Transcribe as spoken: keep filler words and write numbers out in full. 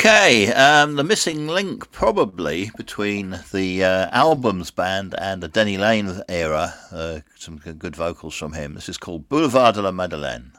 Okay, um, the missing link probably between the uh, albums band and the Denny Lane era. Uh, some good vocals from him. This is called Boulevard de la Madeleine.